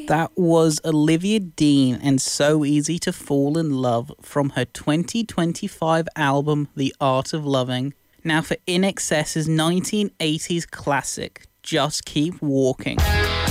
That was Olivia Dean and So Easy to Fall in Love from her 2025 album, The Art of Loving. Now for INXS's 1980s classic, Just Keep Walking.